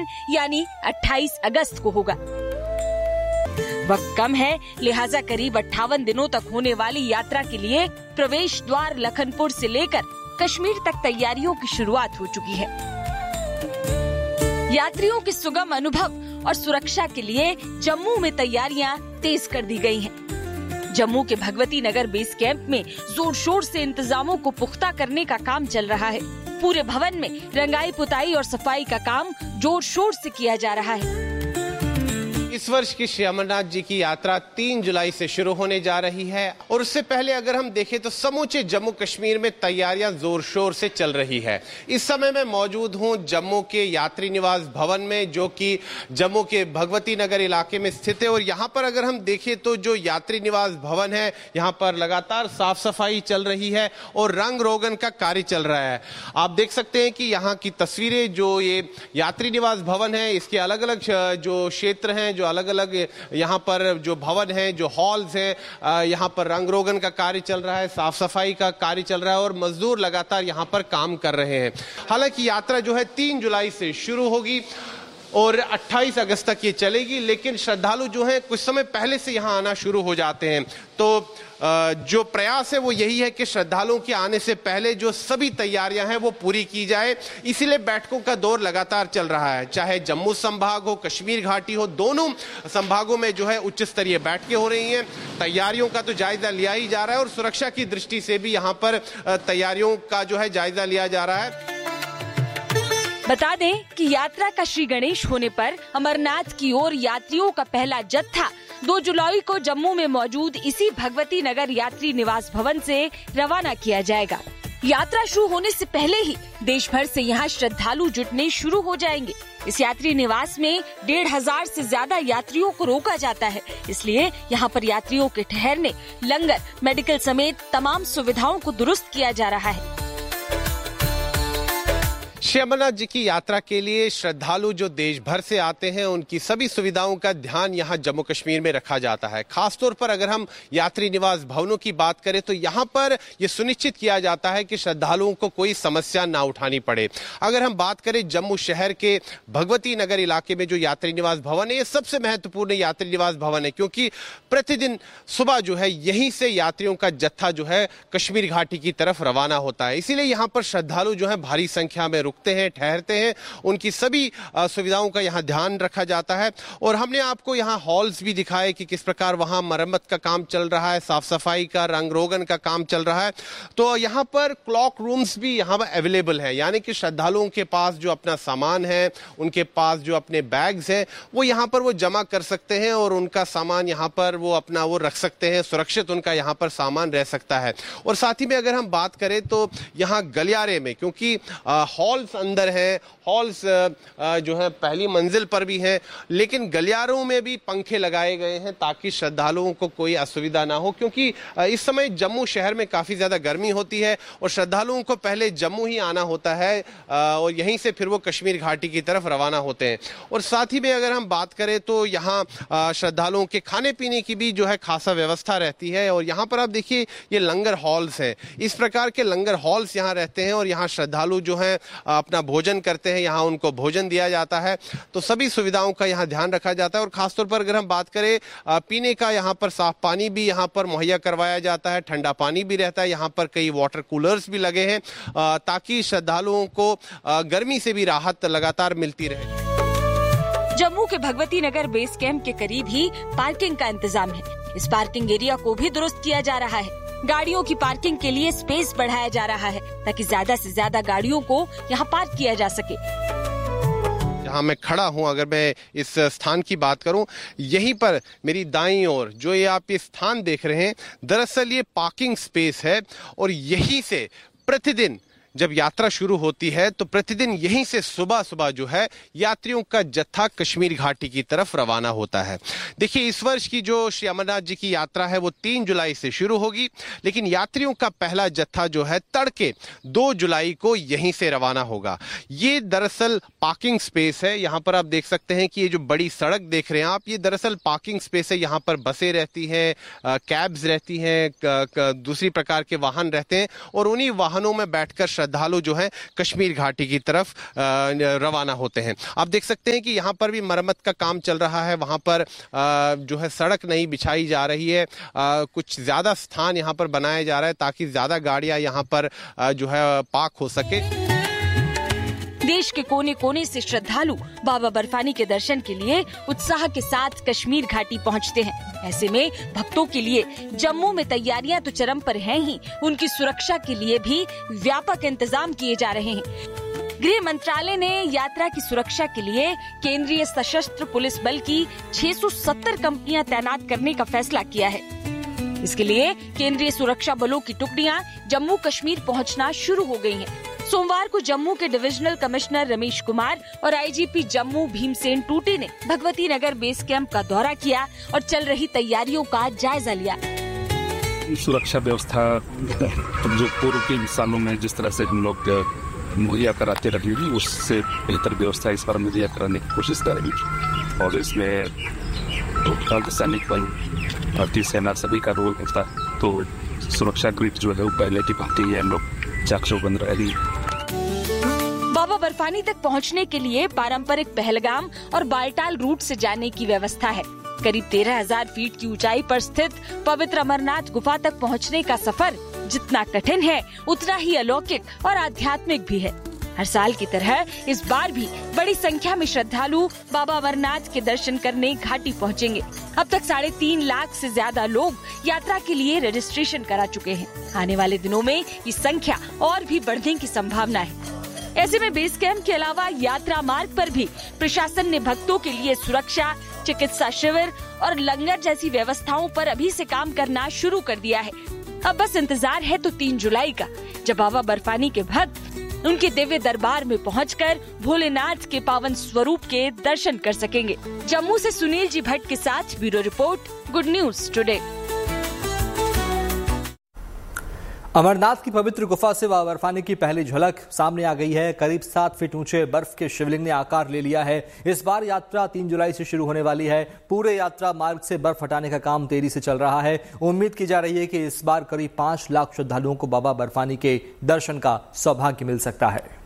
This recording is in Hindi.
दिन यानी 28 अगस्त को होगा। वक्त कम है, लिहाजा करीब 58 दिनों तक होने वाली यात्रा के लिए प्रवेश द्वार लखनपुर से लेकर कश्मीर तक तैयारियों की शुरुआत हो चुकी है। यात्रियों के सुगम अनुभव और सुरक्षा के लिए जम्मू में तैयारियां तेज कर दी गई हैं। जम्मू के भगवती नगर बेस कैंप में जोर शोर से इंतजामों को पुख्ता करने का काम चल रहा है। पूरे भवन में रंगाई पुताई और सफाई का काम जोर शोर से किया जा रहा है। इस वर्ष की श्री अमरनाथ जी की यात्रा 3 जुलाई से शुरू होने जा रही है और उससे पहले अगर हम देखें तो समूचे जम्मू कश्मीर में तैयारियां जोर शोर से चल रही है। इस समय मैं मौजूद हूं जम्मू के यात्री निवास भवन में, जो कि जम्मू के भगवती नगर इलाके में स्थित है। और यहां पर अगर हम देखें तो जो यात्री निवास भवन है, यहां पर लगातार साफ सफाई चल रही है और रंग रोगन का कार्य चल रहा है। आप देख सकते हैं कि यहाँ की तस्वीरें, जो ये यात्री निवास भवन है, इसके अलग अलग जो क्षेत्र हैं, जो अलग अलग यहाँ पर जो भवन है, जो हॉल्स हैं, यहाँ पर रंग रोगन का कार्य चल रहा है, साफ सफाई का कार्य चल रहा है और मजदूर लगातार यहाँ पर काम कर रहे हैं। हालांकि यात्रा जो है 3 जुलाई से शुरू होगी और 28 अगस्त तक ये चलेगी, लेकिन श्रद्धालु जो हैं कुछ समय पहले से यहाँ आना शुरू हो जाते हैं। तो जो प्रयास है वो यही है कि श्रद्धालुओं के आने से पहले जो सभी तैयारियां हैं वो पूरी की जाए। इसीलिए बैठकों का दौर लगातार चल रहा है, चाहे जम्मू संभाग हो, कश्मीर घाटी हो, दोनों संभागों में जो है उच्च स्तरीय बैठकें हो रही हैं। तैयारियों का तो जायजा लिया ही जा रहा है और सुरक्षा की दृष्टि से भी यहाँ पर तैयारियों का जो है जायजा लिया जा रहा है। बता दें कि यात्रा का श्री गणेश होने पर अमरनाथ की ओर यात्रियों का पहला जत्था 2 जुलाई को जम्मू में मौजूद इसी भगवती नगर यात्री निवास भवन से रवाना किया जाएगा। यात्रा शुरू होने से पहले ही देश भर से यहाँ श्रद्धालु जुटने शुरू हो जाएंगे। इस यात्री निवास में 1,500 से ज्यादा यात्रियों को रोका जाता है, इसलिए यहाँ पर यात्रियों के ठहरने, लंगर, मेडिकल समेत तमाम सुविधाओं को दुरुस्त किया जा रहा है। श्री अमरनाथ जी की यात्रा के लिए श्रद्धालु जो देश भर से आते हैं, उनकी सभी सुविधाओं का ध्यान यहाँ जम्मू कश्मीर में रखा जाता है। खासतौर पर अगर हम यात्री निवास भवनों की बात करें तो यहाँ पर यह सुनिश्चित किया जाता है कि श्रद्धालुओं को कोई समस्या ना उठानी पड़े। अगर हम बात करें जम्मू शहर के भगवती नगर इलाके में जो यात्री निवास भवन है, ये सबसे महत्वपूर्ण यात्री निवास भवन है, क्योंकि प्रतिदिन सुबह जो है यहीं से यात्रियों का जत्था जो है कश्मीर घाटी की तरफ रवाना होता है। इसीलिए यहाँ पर श्रद्धालु जो है भारी संख्या में रुकते हैं, ठहरते हैं, उनकी सभी सुविधाओं का यहाँ ध्यान रखा जाता है। और हमने आपको यहाँ हॉल्स भी दिखाए कि किस प्रकार वहाँ मरम्मत का काम चल रहा है, साफ सफाई का, रंग रोगन का काम चल रहा है। तो यहाँ पर क्लॉक रूम्स भी यहाँ पर अवेलेबल है, यानी कि श्रद्धालुओं के पास जो अपना सामान है, उनके पास जो अपने बैग्स हैं, वो यहाँ पर वो जमा कर सकते हैं और उनका सामान यहाँ पर वो अपना वो रख सकते हैं, सुरक्षित उनका यहाँ पर सामान रह सकता है। और साथ ही में अगर हम बात करें तो यहाँ गलियारे में, क्योंकि हॉल्स अंदर है, हॉल्स जो है पहली मंजिल पर भी हैं, लेकिन गलियारों में भी पंखे लगाए गए हैं ताकि श्रद्धालुओं को कोई असुविधा ना हो, क्योंकि इस समय जम्मू शहर में काफ़ी ज़्यादा गर्मी होती है और श्रद्धालुओं को पहले जम्मू ही आना होता है और यहीं से फिर वो कश्मीर घाटी की तरफ रवाना होते हैं। और साथ ही में अगर हम बात करें तो यहाँ श्रद्धालुओं के खाने पीने की भी जो है खासा व्यवस्था रहती है। और यहाँ पर आप देखिए ये लंगर हॉल्स है, इस प्रकार के लंगर हॉल्स यहाँ रहते हैं और यहाँ श्रद्धालु जो हैं अपना भोजन करते हैं, यहाँ उनको भोजन दिया जाता है। तो सभी सुविधाओं का यहाँ ध्यान रखा जाता है। और खासतौर पर अगर हम बात करें पीने का, यहाँ पर साफ पानी भी यहाँ पर मुहैया करवाया जाता है, ठंडा पानी भी रहता है। यहाँ पर कई वाटर कूलर्स भी लगे हैं ताकि श्रद्धालुओं को गर्मी से भी राहत लगातार मिलती रहे। जम्मू के भगवती नगर बेस कैंप के करीब ही पार्किंग का इंतजाम है। इस पार्किंग एरिया को भी दुरुस्त किया जा रहा है। गाड़ियों की पार्किंग के लिए स्पेस बढ़ाया जा रहा है ताकि ज्यादा से ज्यादा गाड़ियों को यहाँ पार्क किया जा सके। जहाँ मैं खड़ा हूँ, अगर मैं इस स्थान की बात करूँ, यहीं पर मेरी दाईं ओर जो ये आप ये स्थान देख रहे हैं, दरअसल ये पार्किंग स्पेस है और यहीं से प्रतिदिन जब यात्रा शुरू होती है तो प्रतिदिन यहीं से सुबह सुबह जो है यात्रियों का जत्था कश्मीर घाटी की तरफ रवाना होता है। देखिए इस वर्ष की जो श्री अमरनाथ जी की यात्रा है वो 3 जुलाई से शुरू होगी, लेकिन यात्रियों का पहला जत्था जो है तड़के 2 जुलाई को यहीं से रवाना होगा। ये दरअसल पार्किंग स्पेस है। यहाँ पर आप देख सकते हैं कि ये जो बड़ी सड़क देख रहे हैं आप, ये दरअसल पार्किंग स्पेस है। यहाँ पर बसें रहती हैं, कैब्स रहती हैं, दूसरी प्रकार के वाहन रहते हैं और उन्हीं वाहनों में बैठकर श्रद्धालु जो हैं कश्मीर घाटी की तरफ रवाना होते हैं। आप देख सकते हैं कि यहाँ पर भी मरम्मत का काम चल रहा है। वहाँ पर जो है सड़क नहीं बिछाई जा रही है, कुछ ज्यादा स्थान यहाँ पर बनाया जा रहा है ताकि ज्यादा गाड़ियां यहाँ पर जो है पार्क हो सके। देश के कोने कोने से श्रद्धालु बाबा बर्फानी के दर्शन के लिए उत्साह के साथ कश्मीर घाटी पहुंचते हैं। ऐसे में भक्तों के लिए जम्मू में तैयारियां तो चरम पर हैं ही, उनकी सुरक्षा के लिए भी व्यापक इंतजाम किए जा रहे हैं। गृह मंत्रालय ने यात्रा की सुरक्षा के लिए केंद्रीय सशस्त्र पुलिस बल की 670 कंपनियां तैनात करने का फैसला किया है। इसके लिए केंद्रीय सुरक्षा बलों की टुकड़ियां जम्मू कश्मीर पहुंचना शुरू हो गई हैं। सोमवार को जम्मू के डिविजनल कमिश्नर रमेश कुमार और आईजीपी जम्मू भीमसेन टूटी ने भगवती नगर बेस कैंप का दौरा किया और चल रही तैयारियों का जायजा लिया। सुरक्षा व्यवस्था जो पूर्व के सालों में जिस तरह से हम लोग मुहैया कराते रहे, उससे बेहतर व्यवस्था इस बार मुहैया कराने की कोशिश करेंगे। और इसमें सैनिक बल, भारतीय सेना सभी का रोल होता है। तो सुरक्षा ग्रिड जो है वो पहले की भांति है, हम लोग चाकचौबंद रही। बाबा बर्फानी तक पहुंचने के लिए पारंपरिक पहलगाम और बालटाल रूट से जाने की व्यवस्था है। करीब 13,000 फीट की ऊंचाई पर स्थित पवित्र अमरनाथ गुफा तक पहुंचने का सफर जितना कठिन है उतना ही अलौकिक और आध्यात्मिक भी है। हर साल की तरह इस बार भी बड़ी संख्या में श्रद्धालु बाबा अमरनाथ के दर्शन करने घाटी पहुंचेंगे। अब तक 3.5 लाख से ज्यादा लोग यात्रा के लिए रजिस्ट्रेशन करा चुके हैं। आने वाले दिनों में ये संख्या और भी बढ़ने की संभावना है। ऐसे में बेस कैंप के अलावा यात्रा मार्ग पर भी प्रशासन ने भक्तों के लिए सुरक्षा, चिकित्सा शिविर और लंगर जैसी व्यवस्थाओं पर अभी से काम करना शुरू कर दिया है। अब बस इंतजार है तो 3 जुलाई का, जब बाबा बर्फानी के भक्त उनके दिव्य दरबार में पहुंचकर भोलेनाथ के पावन स्वरूप के दर्शन कर सकेंगे। जम्मू से सुनील जी भट्ट के साथ bureau report, good news today. Amarnath की पवित्र गुफा से बाबा बर्फानी की पहली झलक सामने आ गई है। करीब 7 फीट ऊंचे बर्फ के शिवलिंग ने आकार ले लिया है। इस बार यात्रा 3 जुलाई से शुरू होने वाली है। पूरे यात्रा मार्ग से बर्फ हटाने का काम तेजी से चल रहा है। उम्मीद की जा रही है कि इस बार करीब 5 लाख श्रद्धालुओं को बाबा बर्फानी के दर्शन का सौभाग्य मिल सकता है।